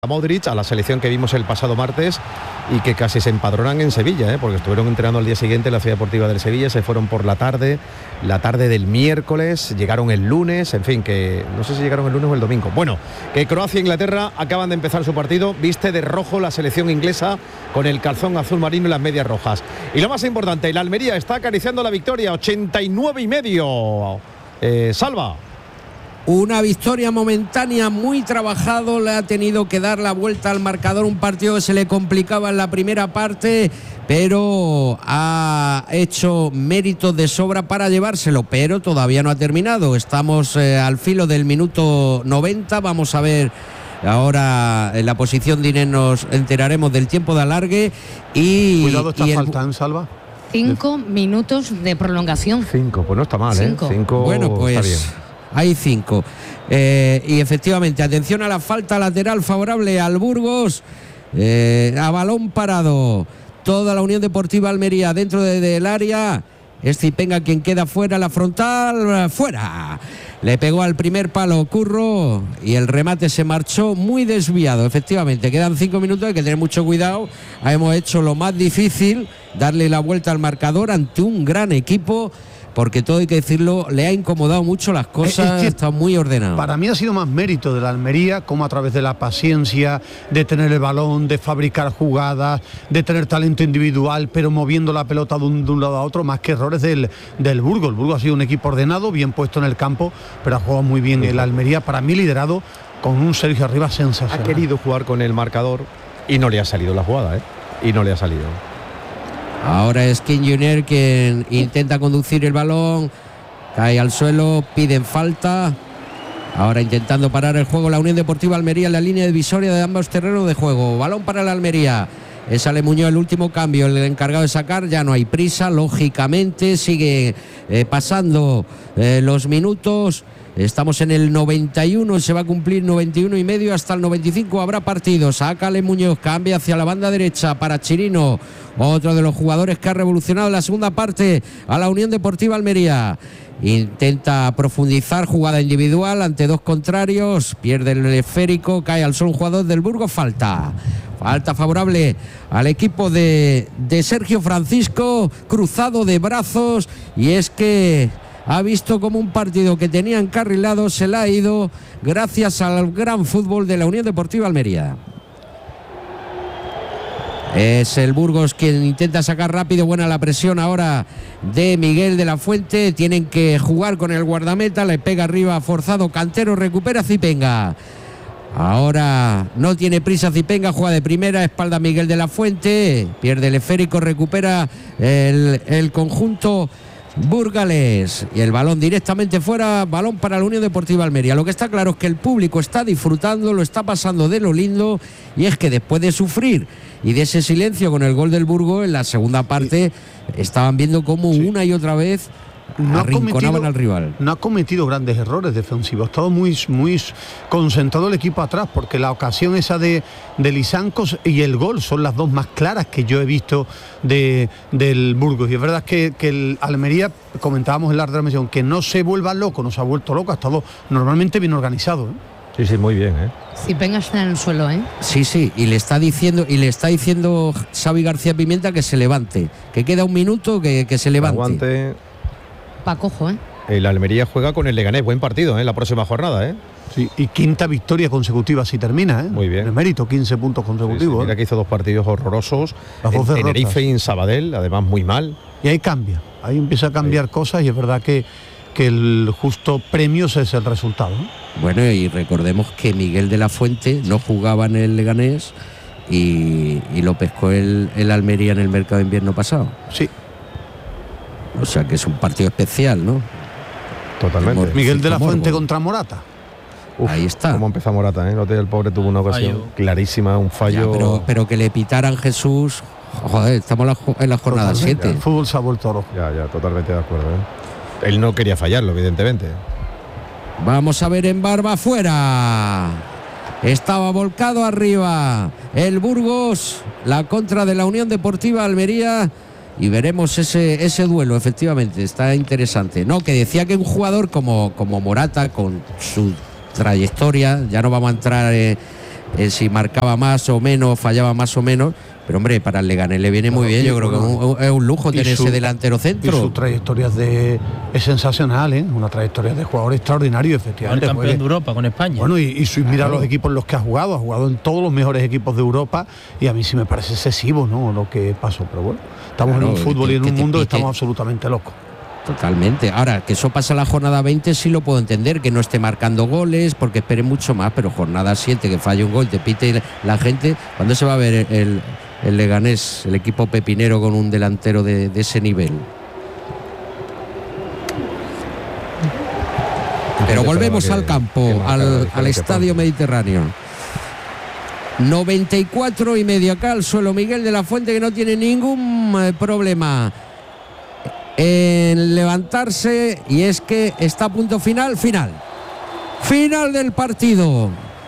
A Modric, a la selección que vimos el pasado martes y que casi se empadronan en Sevilla, porque estuvieron entrenando al día siguiente en la Ciudad Deportiva del Sevilla, se fueron por la tarde del miércoles, llegaron el lunes, en fin, que no sé si llegaron el lunes o el domingo. Bueno, que Croacia e Inglaterra acaban de empezar su partido, viste de rojo la selección inglesa con el calzón azul marino y las medias rojas. Y lo más importante, el Almería está acariciando la victoria, 89,5. Salva. Una victoria momentánea, muy trabajado, le ha tenido que dar la vuelta al marcador, un partido que se le complicaba en la primera parte, pero ha hecho méritos de sobra para llevárselo, pero todavía no ha terminado. Estamos al filo del minuto 90, vamos a ver ahora en la posición de Inés, nos enteraremos del tiempo de alargue. Cuidado, está faltando, Salva. 5 minutos de prolongación. 5, pues no está mal, 5. Bueno, pues está bien. Hay 5. Y efectivamente, atención a la falta lateral favorable al Burgos. A balón parado. Toda la Unión Deportiva Almería dentro del área. Es Zipenga quien queda fuera, la frontal, fuera. Le pegó al primer palo Curro y el remate se marchó muy desviado. Efectivamente, quedan 5 minutos, hay que tener mucho cuidado. Hemos hecho lo más difícil, darle la vuelta al marcador ante un gran equipo, porque todo hay que decirlo, le ha incomodado mucho las cosas, está muy ordenado. Para mí ha sido más mérito de la Almería, como a través de la paciencia, de tener el balón, de fabricar jugadas, de tener talento individual, pero moviendo la pelota de un lado a otro, más que errores del Burgos. El Burgos ha sido un equipo ordenado, bien puesto en el campo, pero ha jugado muy bien el Almería, para mí liderado con un Sergio Arribas sensacional. Ha querido jugar con el marcador y no le ha salido la jugada, y no le ha salido. Ahora es King Junior quien intenta conducir el balón, cae al suelo, piden falta. Ahora intentando parar el juego la Unión Deportiva Almería en la línea divisoria de ambos terrenos de juego. Balón para la Almería. Sale Muñoz el último cambio, el encargado de sacar. Ya no hay prisa, lógicamente. Sigue pasando los minutos. Estamos en el 91, se va a cumplir 91 y medio, hasta el 95 habrá partido. Sácale Muñoz, cambia hacia la banda derecha para Chirino, otro de los jugadores que ha revolucionado la segunda parte a la Unión Deportiva Almería. Intenta profundizar, jugada individual ante dos contrarios, pierde el esférico, cae al suelo un jugador del Burgos, falta favorable al equipo de Sergio Francisco, cruzado de brazos, y es que ha visto como un partido que tenía encarrilado se le ha ido gracias al gran fútbol de la Unión Deportiva Almería. Es el Burgos quien intenta sacar rápido, buena la presión ahora de Miguel de la Fuente, tienen que jugar con el guardameta, le pega arriba forzado Cantero, recupera Zipenga. Ahora no tiene prisa Zipenga, juega de primera, espalda Miguel de la Fuente, pierde el esférico, recupera el conjunto burgalés y el balón directamente fuera, balón para la Unión Deportiva Almería. Lo que está claro es que el público está disfrutando, lo está pasando de lo lindo, y es que después de sufrir y de ese silencio con el gol del Burgos en la segunda parte, estaban viendo cómo una y otra vez arrinconaban al rival. No ha cometido grandes errores defensivos, ha estado muy concentrado el equipo atrás, porque la ocasión esa de Lisancos y el gol son las dos más claras que yo he visto del Burgos. Y es verdad que el Almería, comentábamos en la transmisión, que no se vuelva loco, no se ha vuelto loco, ha estado normalmente bien organizado. Sí, muy bien. Si Peña está en el suelo, Sí, y le está diciendo Xavi García Pimienta que se levante, que queda un minuto, que se levante. Aguante. Pa' cojo, El Almería juega con el Leganés, buen partido, la próxima jornada, Sí, y quinta victoria consecutiva si termina, Muy bien. El mérito, 15 puntos consecutivos. Sí, mira que hizo 2 partidos horrorosos, en Tenerife y en Sabadell, además muy mal. Y ahí cambia, ahí empieza a cambiar cosas, y es verdad que el justo premio es el resultado. Bueno, y recordemos que Miguel de la Fuente no jugaba en el Leganés y lo pescó el Almería en el mercado de invierno pasado. Sí. O sea que es un partido especial, ¿no? Totalmente. Miguel de la Fuente contra Morata. Ahí está. Cómo empezó Morata, El pobre tuvo una ocasión clarísima, un fallo. Ya, pero que le pitaran Jesús. Joder, estamos en la jornada 7. El fútbol se ha vuelto loco. Ya, totalmente de acuerdo. Él no quería fallarlo, evidentemente. Vamos a ver en Barba, fuera. Estaba volcado arriba el Burgos, la contra de la Unión Deportiva Almería. Y veremos ese duelo, efectivamente, está interesante. No, que decía que un jugador como Morata, con su trayectoria, ya no vamos a entrar si marcaba más o menos, fallaba más o menos. Pero hombre, para el Leganés le viene muy bien. Yo creo que es un lujo tener ese delantero centro. Y su trayectoria es sensacional, ¿eh? Una trayectoria de jugador extraordinario, efectivamente. El campeón de Europa con España. Bueno, mira los equipos en los que ha jugado en todos los mejores equipos de Europa, y a mí sí me parece excesivo, ¿no?, lo que pasó. Pero bueno, estamos en un fútbol y en un mundo que estamos absolutamente locos. Totalmente. Ahora, que eso pasa la jornada 20 sí lo puedo entender, que no esté marcando goles, porque espere mucho más, pero jornada 7, que falle un gol, te pite la gente. ¿Cuándo se va a ver el Leganés, el equipo pepinero, con un delantero de ese nivel? Pero volvemos al campo, al Estadio Mediterráneo. 94,5 acá al suelo. Miguel de la Fuente, que no tiene ningún problema en levantarse, y es que está a punto final del partido.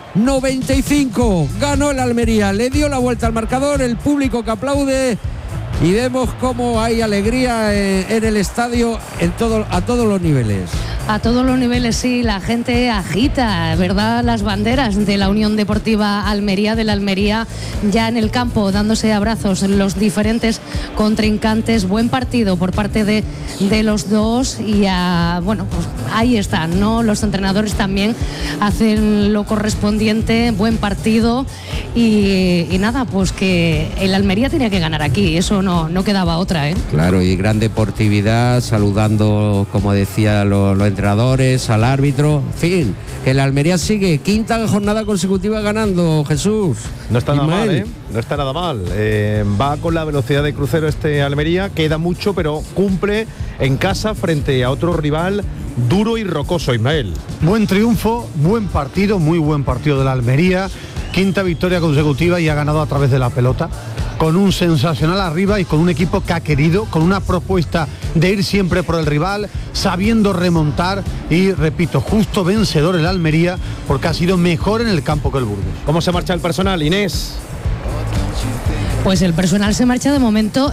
95, ganó el Almería, le dio la vuelta al marcador, el público que aplaude, y vemos cómo hay alegría en el estadio a todos los niveles. A todos los niveles, sí, la gente agita, ¿verdad?, las banderas de la Unión Deportiva Almería, de la Almería, ya en el campo, dándose abrazos los diferentes contrincantes. Buen partido por parte de los dos, y bueno, pues ahí están, ¿no? Los entrenadores también hacen lo correspondiente, buen partido, y nada, pues que el Almería tenía que ganar aquí, eso no quedaba otra, ¿eh? Claro, y gran deportividad, saludando, como decía, los entrenadores, al árbitro. En fin, que el Almería sigue quinta jornada consecutiva ganando, Jesús. No está nada mal, ¿eh? No está nada mal. Va con la velocidad de crucero este Almería, queda mucho, pero cumple en casa frente a otro rival duro y rocoso, Ismael. Buen triunfo, buen partido, muy buen partido de la Almería. Quinta victoria consecutiva y ha ganado a través de la pelota, con un sensacional arriba y con un equipo que ha querido, con una propuesta de ir siempre por el rival, sabiendo remontar y, repito, justo vencedor el Almería, porque ha sido mejor en el campo que el Burgos. ¿Cómo se marcha el personal, Inés? Pues el personal se marcha de momento.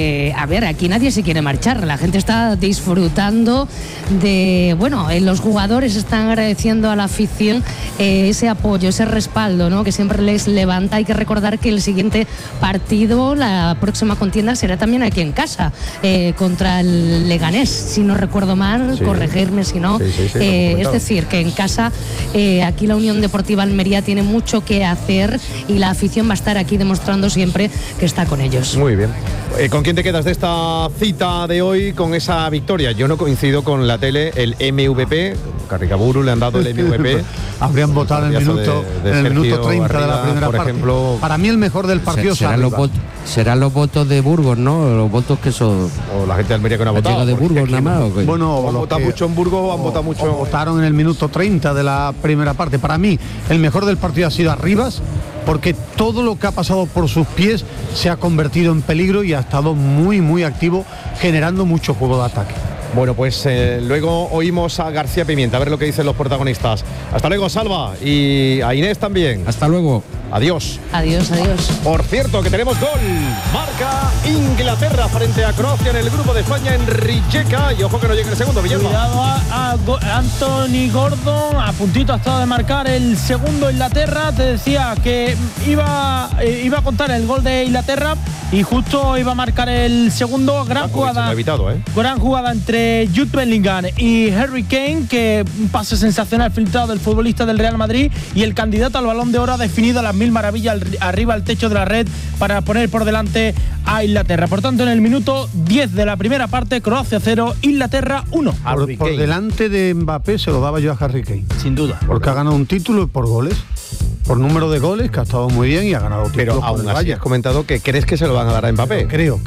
A ver, aquí nadie se quiere marchar. La gente está disfrutando de... Bueno, los jugadores están agradeciendo a la afición ese apoyo, ese respaldo, ¿no?, que siempre les levanta. Hay que recordar que el siguiente partido, la próxima contienda, será también aquí en casa, contra el Leganés, si no recuerdo mal, sí, corregirme si no. Sí, es decir, que en casa aquí la Unión Deportiva Almería tiene mucho que hacer, y la afición va a estar aquí demostrando siempre que está con ellos. Muy bien. ¿Con quién te quedas de esta cita de hoy, con esa victoria? Yo no coincido con la tele, el MVP. Carricaburu le han dado el MVP. Habrían votado en el minuto 30 Barriga, de la primera parte. Ejemplo, para mí el mejor del partido serán los votos de Burgos, ¿no? Los votos que son... O la gente de Almería que no ha votado. de Burgos nada más. ¿O bueno, han votado mucho en Burgos, han votado mucho... Votaron en el minuto 30 de la primera parte. Para mí el mejor del partido ha sido Arribas, porque todo lo que ha pasado por sus pies se ha convertido en peligro y ha estado muy, muy activo, generando mucho juego de ataque. Bueno, pues luego oímos a García Pimienta, a ver lo que dicen los protagonistas. Hasta luego, Salva, y a Inés también. Hasta luego. Adiós. Adiós, adiós. Por cierto, que tenemos gol. Marca Inglaterra frente a Croacia en el grupo de España en Rijeka. Y ojo que no llegue el segundo, Villalba. Cuidado a Anthony Gordon, a puntito ha estado de marcar el segundo Inglaterra. Te decía que iba a contar el gol de Inglaterra y justo iba a marcar el segundo. Gran jugada. Gran jugada entre Jude Bellingham y Harry Kane, que un pase sensacional filtrado del futbolista del Real Madrid, y el candidato al Balón de Oro ha definido a las mil maravillas arriba al techo de la red para poner por delante a Inglaterra. Por tanto, en el minuto 10 de la primera parte, Croacia 0, Inglaterra 1. Por delante de Mbappé se lo daba yo a Harry Kane. Sin duda. Porque ha ganado un título y por goles. Por número de goles, que ha estado muy bien y ha ganado títulos. Pero aún así has comentado que crees que se lo van a dar a Mbappé. Creo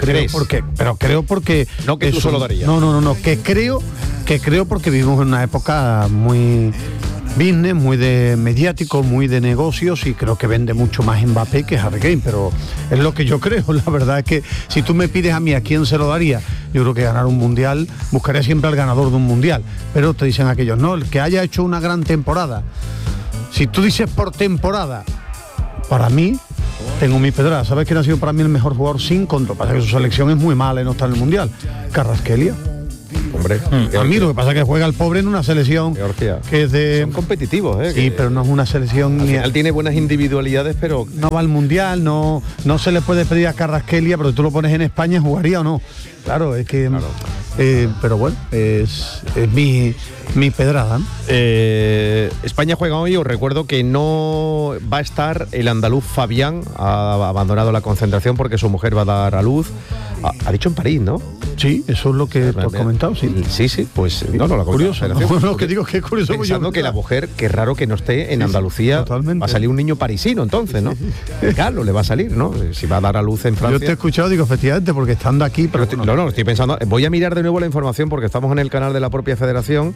porque no que tú se lo darías. No, que creo porque vivimos en una época muy business, muy de mediático, muy de negocios, y creo que vende mucho más Mbappé que Harry Kane, pero es lo que yo creo. La verdad es que si tú me pides a mí a quién se lo daría, yo creo que ganar un mundial, buscaría siempre al ganador de un mundial, pero te dicen aquellos, no, el que haya hecho una gran temporada. Si tú dices por temporada, para mí, tengo mi pedrada. ¿Sabes quién ha sido para mí el mejor jugador sin control? Pasa que su selección es muy mala y no está en el mundial. Kvaratskhelia. Hombre, A mí lo que pasa es que juega el pobre en una selección Georgia, que es de... son competitivos, Sí, pero no es una selección... Al final tiene buenas individualidades, pero no va al Mundial, no se le puede pedir a Carrasquelia, pero tú lo pones en España, ¿jugaría o no? Claro, es que... Claro. Pero bueno, es mi pedrada, ¿no? España juega hoy. Os recuerdo que no va a estar el andaluz Fabián, ha abandonado la concentración porque su mujer va a dar a luz. Ha dicho en París, ¿no? Sí, eso es lo que tú has comentado, sí. Sí, pues no la curioso. No, que digo que es curioso. Pensando que la mujer, qué raro que no esté en Andalucía, totalmente. Va a salir un niño parisino entonces, ¿no? Claro, le va a salir, ¿no? Si va a dar a luz en Francia. Yo te he escuchado, digo, efectivamente, porque estando aquí... Pero no, estoy pensando, voy a mirar de nuevo la información porque estamos en el canal de la propia federación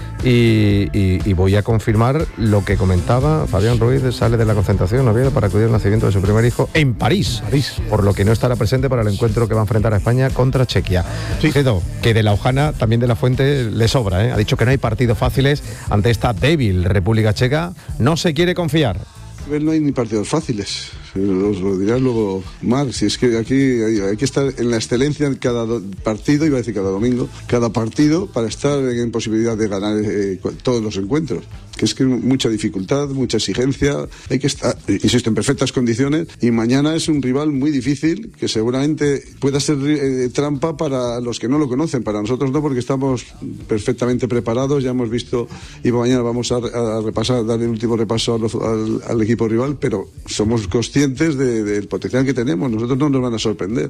y voy a confirmar lo que comentaba. Fabián Ruiz sale de la concentración Oviedo para acudir al nacimiento de su primer hijo en París, por lo que no estará presente para el encuentro que va a enfrentar a España contra Chequia. Sí. Que de la Ojana, también de la Fuente, le sobra, ¿eh? Ha dicho que no hay partidos fáciles ante esta débil República Checa, no se quiere confiar. No hay ni partidos fáciles, os lo dirá luego Mar, si es que aquí hay que estar en la excelencia en cada partido, iba a decir cada domingo, cada partido para estar en posibilidad de ganar todos los encuentros. Que es que mucha dificultad, mucha exigencia, hay que estar, insisto, en perfectas condiciones, y mañana es un rival muy difícil que seguramente pueda ser trampa para los que no lo conocen, para nosotros no, porque estamos perfectamente preparados, ya hemos visto, y mañana vamos a repasar, dar el último repaso al equipo rival, pero somos conscientes del potencial que tenemos, nosotros no nos van a sorprender,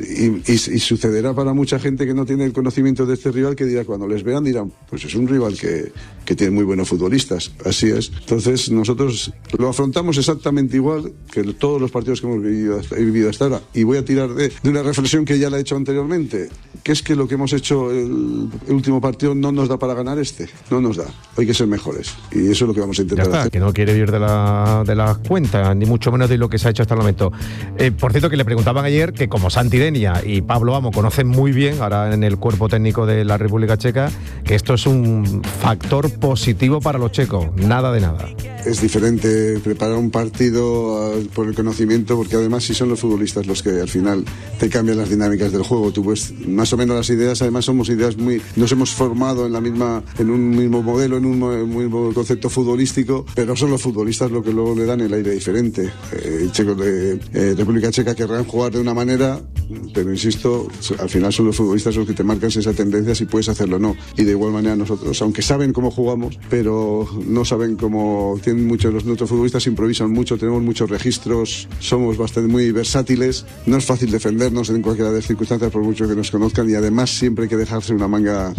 y sucederá para mucha gente que no tiene el conocimiento de este rival, que dirá, cuando les vean dirán, pues es un rival que tiene muy buenos futbolistas. Así es. Entonces nosotros lo afrontamos exactamente igual que todos los partidos que hemos vivido hasta ahora. Y voy a tirar de una reflexión que ya la he hecho anteriormente, que es que lo que hemos hecho el último partido no nos da para ganar no nos da. Hay que ser mejores. Y eso es lo que vamos a intentar hacer. Que no quiere ir de la cuenta, ni mucho menos de lo que se ha hecho hasta el momento. Por cierto, que le preguntaban ayer que como Santi Denia y Pablo Amo conocen muy bien, ahora en el cuerpo técnico de la República Checa, que esto es un factor positivo para los checos. Nada de nada. Es diferente preparar un partido por el conocimiento, porque además si son los futbolistas los que al final te cambian las dinámicas del juego. Tú pues más o menos las ideas, además somos ideas nos hemos formado en un mismo modelo, en un mismo concepto futbolístico, pero son los futbolistas los que luego le dan el aire diferente. Checos de República Checa querrán jugar de una manera, pero insisto, al final son los futbolistas los que te marcan esa tendencia, si puedes hacerlo o no. Y de igual manera nosotros, aunque saben cómo jugamos, pero no saben cómo, tienen muchos, nuestros futbolistas improvisan mucho, tenemos muchos registros, somos muy versátiles, no es fácil defendernos en cualquiera de las circunstancias por mucho que nos conozcan, y además siempre hay que dejarse una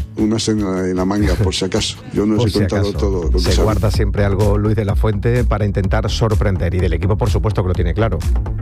sena en la manga por si acaso. Yo no os he contado todo lo que se guarda siempre algo Luis de la Fuente para intentar sorprender, y del equipo por supuesto que lo tiene claro.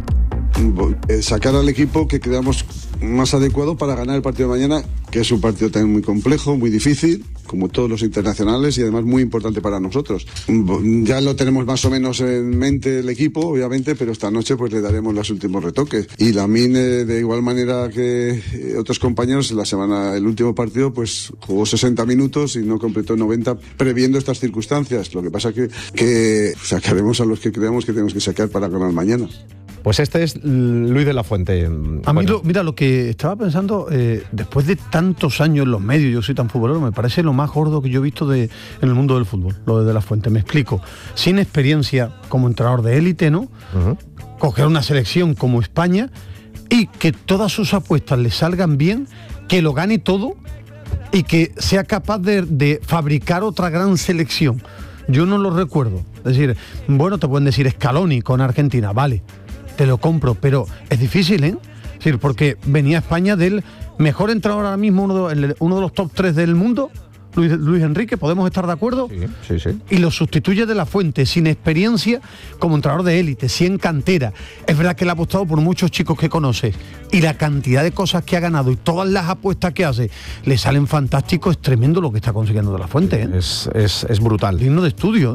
Sacar al equipo que creamos más adecuado para ganar el partido de mañana, que es un partido también muy complejo, muy difícil, como todos los internacionales, y además muy importante para nosotros. Ya lo tenemos más o menos en mente el equipo, obviamente, pero esta noche pues le daremos los últimos retoques. Y Lamine, de igual manera que otros compañeros, el último partido pues jugó 60 minutos y no completó 90, previendo estas circunstancias. Lo que pasa que sacaremos a los que creamos que tenemos que sacar para ganar mañana. Pues este es Luis de la Fuente. A mí, mira, lo que estaba pensando, después de tantos años en los medios, yo soy tan futbolero, me parece lo más gordo que yo he visto en el mundo del fútbol, lo de la Fuente. Me explico. Sin experiencia como entrenador de élite, ¿no? Uh-huh. Coger una selección como España y que todas sus apuestas le salgan bien, que lo gane todo y que sea capaz de fabricar otra gran selección. Yo no lo recuerdo. Es decir, bueno, te pueden decir Scaloni con Argentina, vale, te lo compro, pero es difícil, ¿eh? Es decir, porque venía España del mejor entrenador ahora mismo, uno de los top 3 del mundo, Luis Enrique, ¿podemos estar de acuerdo? Sí. Y lo sustituye de la Fuente, sin experiencia como entrenador de élite, sin cantera. Es verdad que le ha apostado por muchos chicos que conoce, y la cantidad de cosas que ha ganado y todas las apuestas que hace le salen fantásticos. Es tremendo lo que está consiguiendo de la Fuente, ¿eh? Es brutal. Digno de estudio.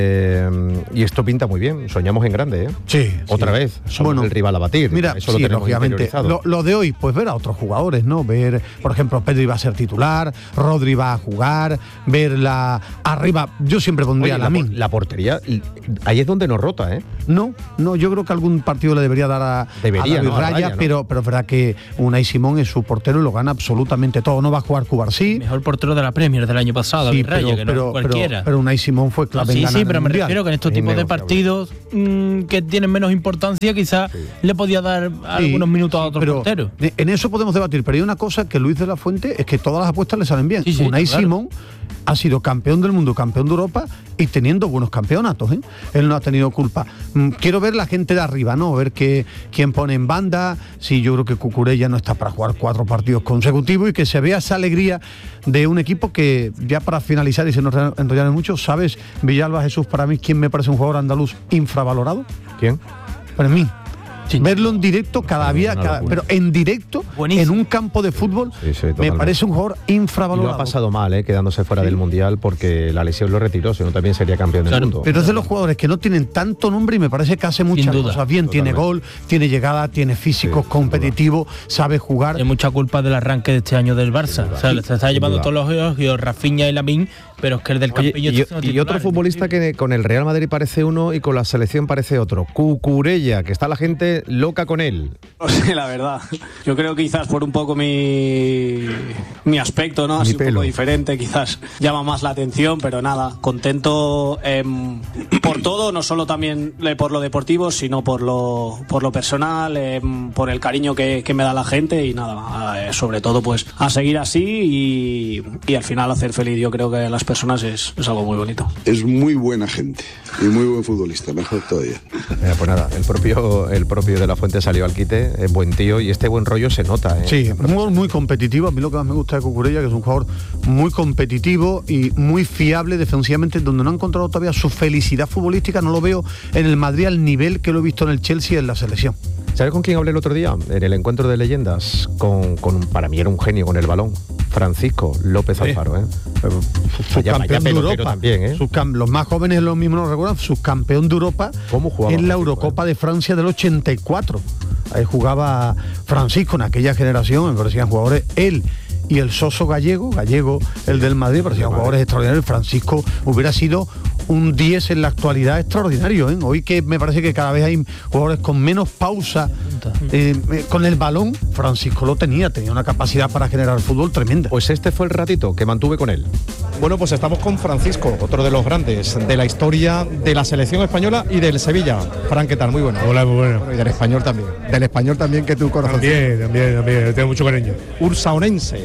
Y esto pinta muy bien. Soñamos en grande, ¿eh? Sí. Otra vez. Somos el rival a batir. Mira, eso sí, lo tenemos lógicamente. Lo de hoy, pues ver a otros jugadores, ¿no? Ver, por ejemplo, Pedri va a ser titular, Rodri va a jugar, verla arriba. Yo siempre pondría la portería, ahí es donde nos rota, ¿eh? No, yo creo que algún partido le debería dar a David Raya, ¿no? pero es verdad que Unai Simón es su portero y lo gana absolutamente todo. No va a jugar Cubarsí. Mejor portero de la Premier del año pasado, sí, David Raya, que no cualquiera. Pero Unai Simón fue clave en ganar sí, pero el me Mundial. refiero que en estos tipos de partidos que tienen menos importancia, quizás le podía dar algunos minutos a otros porteros. En eso podemos debatir, pero hay una cosa que Luis de la Fuente es que todas las apuestas le salen bien. Unai Simón ha sido campeón del mundo, campeón de Europa y teniendo buenos campeonatos, ¿eh? Él no ha tenido culpa. Quiero ver la gente de arriba, ¿no? Ver quién pone en banda. Sí, yo creo que Cucurella no está para jugar 4 partidos consecutivos y que se vea esa alegría de un equipo que, ya para finalizar y se nos enrollan mucho, ¿sabes, Villalba, Jesús, para mí quién me parece un jugador andaluz infravalorado? ¿Quién? Para mí. Sí. Verlo en directo pero en directo, buenísimo, en un campo de fútbol, me parece un jugador infravalorado. Y lo ha pasado mal, quedándose fuera del Mundial, porque la lesión lo retiró, si no también sería campeón del mundo. Pero es de los jugadores que no tienen tanto nombre y me parece que hace muchas cosas bien. Totalmente. Tiene gol, tiene llegada, tiene físico, competitivo, sabe jugar. Hay mucha culpa del arranque de este año del Barça. O sea, se está llevando todos los elogios Rafinha y Lamine, pero es que el del Campillo y otro futbolista que con el Real Madrid parece uno y con la selección parece otro, Cucurella, que está la gente loca con él. Sí, la verdad. Yo creo que quizás por un poco mi aspecto, ¿no? Así un poco diferente, quizás llama más la atención, pero nada, contento por todo, no solo también por lo deportivo, sino por lo personal, por el cariño que me da la gente y nada, sobre todo pues a seguir así y al final hacer feliz, yo creo que a las personas es algo muy bonito. Es muy buena gente y muy buen futbolista, mejor todavía. Pues nada, el propio de la Fuente salió al quite, es buen tío y este buen rollo se nota. Sí, muy competitivo. A mí lo que más me gusta de Cucurella, que es un jugador muy competitivo y muy fiable defensivamente, donde no ha encontrado todavía su felicidad futbolística. No lo veo en el Madrid al nivel que lo he visto en el Chelsea en la selección. ¿Sabes con quién hablé el otro día? En el encuentro de leyendas, para mí era un genio con el balón, Francisco López Alfaro, subcampeón de Europa también, los más jóvenes lo mismo no recuerdan, subcampeón de Europa en la Eurocopa de Francia del 84. Ahí jugaba Francisco en aquella generación, me parecían jugadores, él y el Soso Gallego el del Madrid, parecían jugadores extraordinarios. Francisco hubiera sido un 10 en la actualidad extraordinario, Hoy que me parece que cada vez hay jugadores con menos pausa con el balón, Francisco lo tenía una capacidad para generar fútbol tremenda. Pues este fue el ratito que mantuve con él. Bueno, pues estamos con Francisco, otro de los grandes de la historia de la selección española y del Sevilla. Fran, ¿qué tal? Muy bueno. Hola, muy bueno. Y del español también que tú conoces. También, tengo mucho cariño. Ursaonense.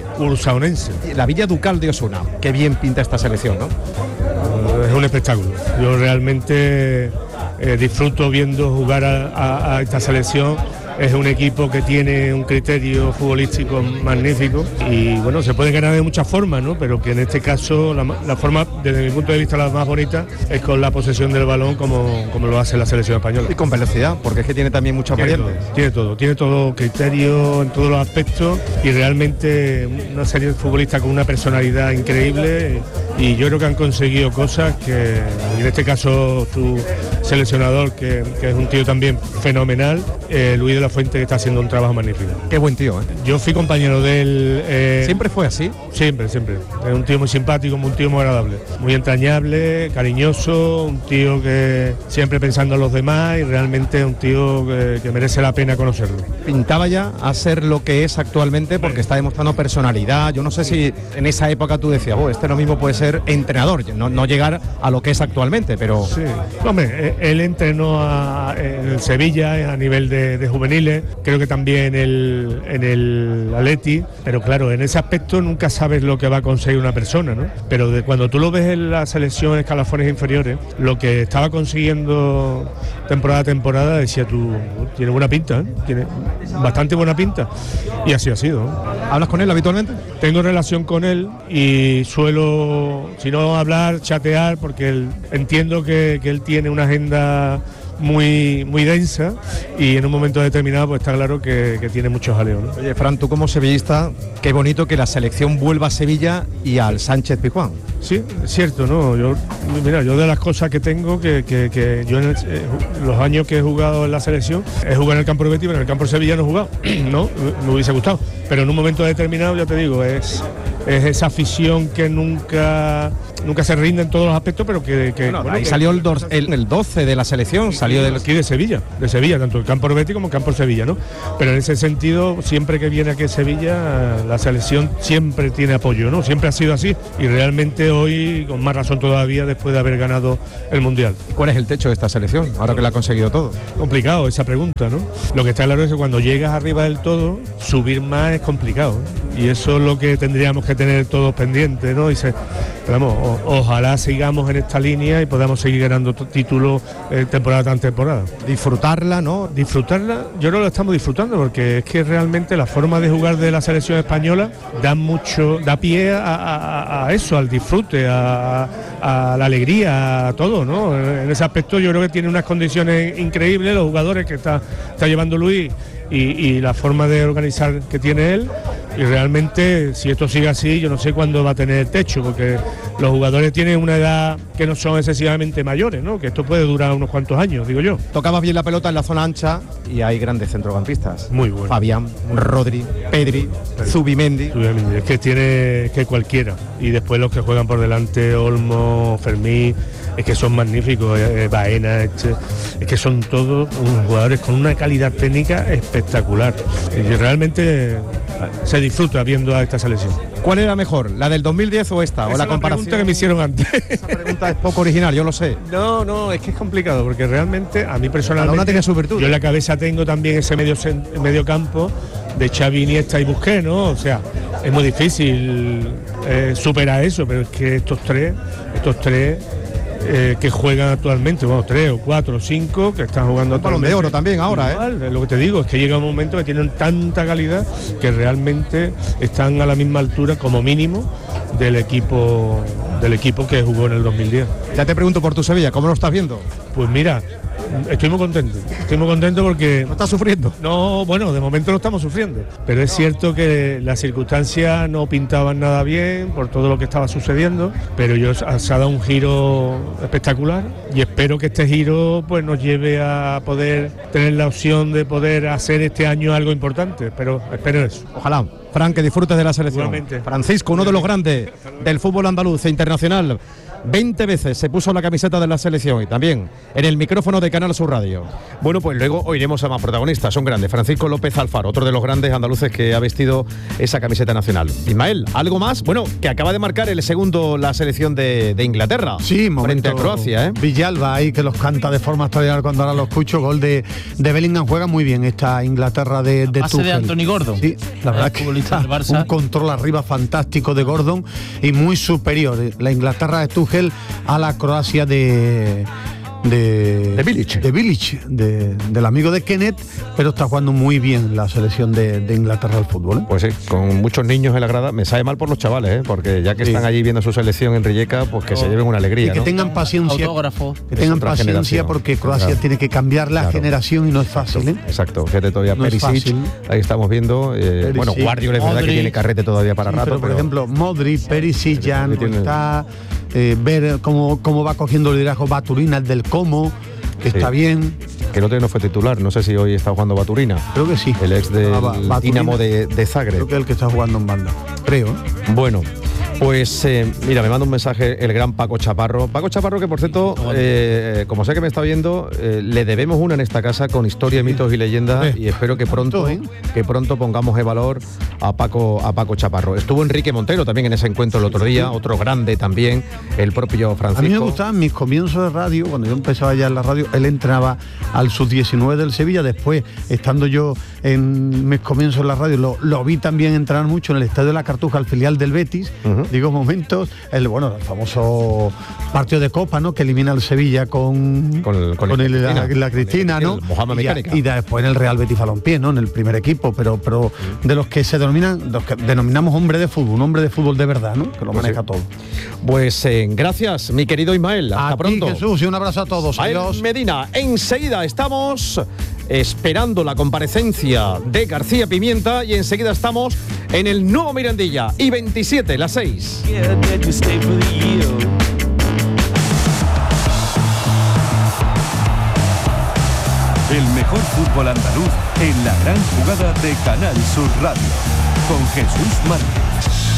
La Villa Ducal de Osuna. Qué bien pinta esta selección, ¿no? Es un espectáculo. Yo realmente disfruto viendo jugar a esta selección. Es un equipo que tiene un criterio futbolístico magnífico y bueno, se puede ganar de muchas formas, ¿no? Pero que en este caso la forma, desde mi punto de vista, la más bonita es con la posesión del balón como lo hace la selección española. Y con velocidad, porque es que tiene también muchas variantes. Tiene todo criterio en todos los aspectos y realmente una serie de futbolistas con una personalidad increíble y yo creo que han conseguido cosas que en este caso su seleccionador, que es un tío también fenomenal, Luis de la Fuente, que está haciendo un trabajo magnífico. Qué buen tío, Yo fui compañero de él. ¿Siempre fue así? Siempre. Es un tío muy simpático, un tío muy agradable, muy entrañable, cariñoso, un tío que siempre pensando en los demás y realmente un tío que merece la pena conocerlo. Pintaba ya a ser lo que es actualmente porque está demostrando personalidad. Yo no sé si en esa época tú decías, este lo mismo puede ser entrenador, no llegar a lo que es actualmente, pero... Sí, hombre, él entrenó en el Sevilla a nivel de juveniles, creo que también en el Atleti, pero claro, en ese aspecto nunca sabes lo que va a conseguir una persona, ¿no? Pero cuando tú lo ves en la selección escalafones inferiores, lo que estaba consiguiendo temporada a temporada, decía tú, tiene buena pinta, tiene bastante buena pinta, y así ha sido. ¿Hablas con él habitualmente? Tengo relación con él y suelo, si no hablar, chatear, porque entiendo que él tiene una agenda muy densa y en un momento determinado pues está claro que tiene muchos jaleos, ¿no? Oye, Fran, tú como sevillista, qué bonito que la selección vuelva a Sevilla y al Sánchez Pizjuán. Sí, es cierto, ¿no? Yo de las cosas que tengo, que yo en los años que he jugado en la selección, he jugado en el campo de Betis, pero en el campo de Sevilla no he jugado, ¿no? Me hubiese gustado. Pero en un momento determinado, ya te digo, es esa afición que nunca se rinde en todos los aspectos, pero ahí salió el 12 de la selección, salió aquí de Sevilla, tanto el campo de Betis como el campo de Sevilla, ¿no? Pero en ese sentido, siempre que viene aquí a Sevilla, la selección siempre tiene apoyo, ¿no? Siempre ha sido así, y realmente hoy, con más razón todavía, después de haber ganado el Mundial. ¿Cuál es el techo de esta selección, ahora que la ha conseguido todo? Complicado esa pregunta, ¿no? Lo que está claro es que cuando llegas arriba del todo, subir más es complicado, ¿eh? Y eso es lo que tendríamos que tener todos pendientes, ¿no? Pero vamos, ojalá sigamos en esta línea y podamos seguir ganando títulos temporada tras temporada. Disfrutarla, ¿no? Disfrutarla, yo no lo estamos disfrutando, porque es que realmente la forma de jugar de la selección española da pie a eso, al disfrute, a la alegría, a todo, ¿no? En ese aspecto yo creo que tiene unas condiciones increíbles los jugadores que está llevando Luis y la forma de organizar que tiene él. Y realmente, si esto sigue así, yo no sé cuándo va a tener techo, porque los jugadores tienen una edad que no son excesivamente mayores, ¿no? Que esto puede durar unos cuantos años, digo yo. Tocabas bien la pelota en la zona ancha y hay grandes centrocampistas. Muy bueno. Fabián, Rodri, Pedri, Zubimendi. Es que tiene cualquiera. Y después los que juegan por delante, Olmo, Fermín, es que son magníficos, Baena, es que son todos unos jugadores con una calidad técnica espectacular. Y realmente se disfruta viendo a esta selección. ¿Cuál era mejor, la del 2010 o esta? Esa o la comparación pregunta que me hicieron antes. Esa pregunta es poco original, yo lo sé. No, es que es complicado, porque realmente a mí personalmente, cada una tiene su virtud. Yo en la cabeza tengo también ese medio campo de Xavi, Iniesta y Busquets, ¿no? O sea, es muy difícil superar eso, pero es que estos tres que juegan actualmente, 3 o 4 o 5 que están jugando Balón de Oro también ahora, igual, lo que te digo es que llega un momento que tienen tanta calidad que realmente están a la misma altura como mínimo del equipo que jugó en el 2010. Ya te pregunto por tu Sevilla, ¿cómo lo estás viendo? Pues mira, estoy muy contento porque... ¿No estás sufriendo? No, bueno, de momento no estamos sufriendo, pero es cierto que las circunstancias no pintaban nada bien por todo lo que estaba sucediendo, pero se ha dado un giro espectacular y espero que este giro pues nos lleve a poder tener la opción de poder hacer este año algo importante, espero eso. Ojalá. Fran, que disfrutes de la selección. Igualmente. Francisco, uno de los grandes del fútbol andaluz e internacional. 20 veces se puso la camiseta de la selección y también en el micrófono de Canal Sur Radio. Bueno, pues luego oiremos a más protagonistas, son grandes. Francisco López Alfaro, otro de los grandes andaluces que ha vestido esa camiseta nacional. Ismael, ¿algo más? Bueno, que acaba de marcar el segundo la selección de Inglaterra. Sí, frente a Croacia, ¿eh? Villalba ahí que los canta de forma extraordinaria cuando ahora lo escucho. Gol de Bellingham, juega muy bien esta Inglaterra de Tuchel. De Anthony Gordon. Sí, la verdad que un control arriba fantástico de Gordon y muy superior. La Inglaterra de Tuchel a la Croacia de Bilic, del amigo de Kenneth, pero está jugando muy bien la selección de Inglaterra al fútbol, ¿eh? Pues sí, con muchos niños en la grada. Me sabe mal por los chavales, ¿eh? Porque ya que están allí viendo su selección en Rijeka, pues que se lleven una alegría, y que tengan paciencia, porque Croacia tiene que cambiar la generación y no es fácil, ¿eh? Exacto, fíjate todavía no Perisic, ahí estamos viendo, bueno, Guardiola es verdad que tiene carrete todavía para rato, pero por ejemplo Modric, Perisic ya no está, ver cómo va cogiendo el liderazgo Baturina, el del Como, que está bien. Que el otro no fue titular, no sé si hoy está jugando Baturina. Creo que sí. El ex del Dinamo de Zagreb. Creo que es el que está jugando en banda, creo. Bueno, pues mira, me manda un mensaje el gran Paco Chaparro. Paco Chaparro, que por cierto, como sé que me está viendo, le debemos una en esta casa con historia, mitos y leyendas, y espero que pronto pongamos en valor a Paco Chaparro. Estuvo Enrique Montero también en ese encuentro el otro día, otro grande también, el propio Francisco. A mí me gustaban mis comienzos de radio, cuando yo empezaba ya en la radio, él entraba al sub-19 del Sevilla, después, estando yo en mis comienzos en la radio, lo vi también entrar mucho en el Estadio de la Cartuja, al filial del Betis. Digo momentos, el famoso partido de Copa, ¿no? Que elimina al Sevilla con la Cristina, ¿no? Y después en el Real Betis Balompié, ¿no? En el primer equipo, pero de los que denominamos hombre de fútbol de verdad, ¿no? Que lo maneja todo. Pues gracias, mi querido Ismael. Hasta pronto. Jesús, y un abrazo a todos. Adiós. Medina, enseguida estamos esperando la comparecencia de García Pimienta y enseguida estamos en el nuevo Mirandilla. Y 27, las 6. El mejor fútbol andaluz en la gran jugada de Canal Sur Radio, con Jesús Márquez.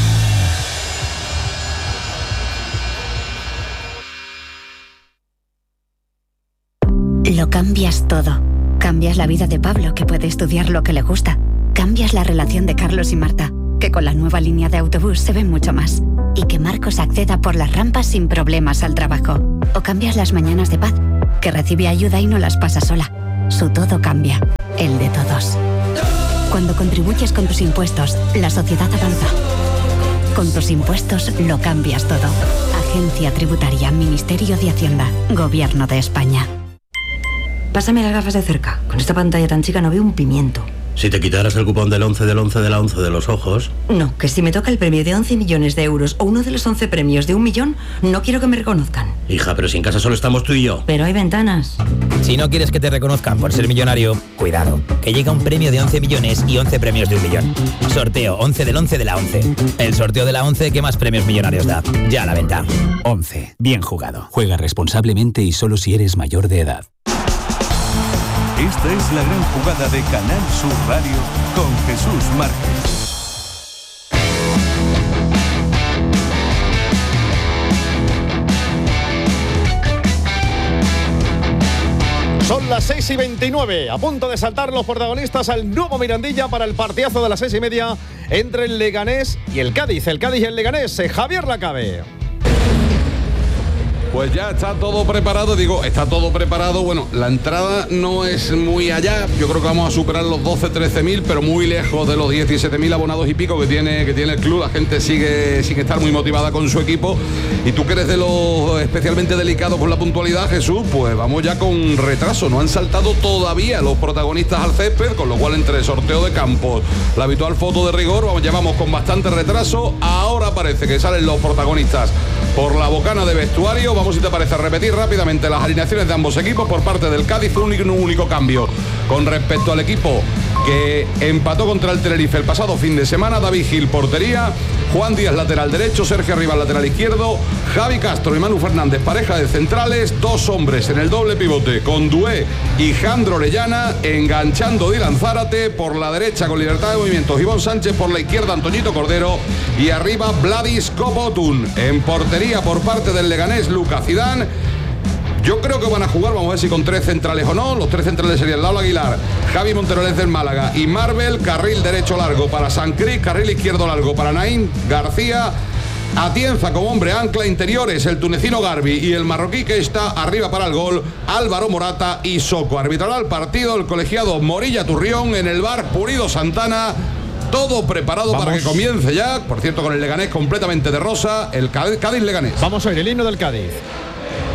Lo cambias todo. Cambias la vida de Pablo, que puede estudiar lo que le gusta. Cambias la relación de Carlos y Marta, que con la nueva línea de autobús se ven mucho más. Y que Marcos acceda por las rampas sin problemas al trabajo. O cambias las mañanas de Paz, que recibe ayuda y no las pasa sola. Su todo cambia, el de todos. Cuando contribuyes con tus impuestos, la sociedad avanza. Con tus impuestos lo cambias todo. Agencia Tributaria, Ministerio de Hacienda, Gobierno de España. Pásame las gafas de cerca. Con esta pantalla tan chica no veo un pimiento. Si te quitaras el cupón del 11 del 11 de la 11 de los ojos... No, que si me toca el premio de 11 millones de euros o uno de los 11 premios de 1 millón, no quiero que me reconozcan. Hija, pero si en casa solo estamos tú y yo. Pero hay ventanas. Si no quieres que te reconozcan por ser millonario, cuidado, que llega un premio de 11 millones y 11 premios de 1 millón. Sorteo 11 del 11 de la 11. El sorteo de la 11 que más premios millonarios da. Ya a la venta. 11. Bien jugado. Juega responsablemente y solo si eres mayor de edad. Esta es la gran jugada de Canal Sur Radio con Jesús Márquez. Son las 6:29, a punto de saltar los protagonistas al nuevo Mirandilla para el partidazo de las 6:30 entre el Leganés y el Cádiz. El Cádiz y el Leganés. Javier Lacabe. Pues ya está todo preparado, está todo preparado. Bueno, la entrada no es muy allá. Yo creo que vamos a superar los 12-13.000, pero muy lejos de los 17.000 abonados y pico que tiene el club. La gente sigue sin estar muy motivada con su equipo. Y tú que eres de los especialmente delicados con la puntualidad, Jesús, pues vamos ya con retraso. No han saltado todavía los protagonistas al césped, con lo cual entre sorteo de campos, la habitual foto de rigor, ya vamos con bastante retraso. Ahora parece que salen los protagonistas por la bocana de vestuario. Vamos, si te parece, a repetir rápidamente las alineaciones de ambos equipos. Por parte del Cádiz, un único cambio con respecto al equipo que empató contra el Tenerife el pasado fin de semana. David Gil, portería. Juan Díaz, lateral derecho. Sergio Arribas, lateral izquierdo. Javi Castro y Manu Fernández, pareja de centrales. Dos hombres en el doble pivote con Dué y Jandro Orellana, enganchando Dylan Zárate por la derecha con libertad de movimiento. Ivón Sánchez por la izquierda, Antoñito Cordero, y arriba Vladis Kopotun. En portería por parte del Leganés, Lucas Zidane. Yo creo que van a jugar, vamos a ver si con 3 centrales o no. Los 3 centrales serían Lalo Aguilar, Javi Monteroles del Málaga y Marvel. Carril derecho largo para San Cris, carril izquierdo largo para Naín García. Atienza como hombre ancla, interiores el tunecino Garbi y el marroquí que está arriba para el gol, Álvaro Morata y Soco. Arbitrará el partido el colegiado Morilla Turrión, en el bar Purido Santana. Todo preparado para que comience ya. Por cierto, con el Leganés completamente de rosa, el Cádiz Leganés. Vamos a oír el himno del Cádiz.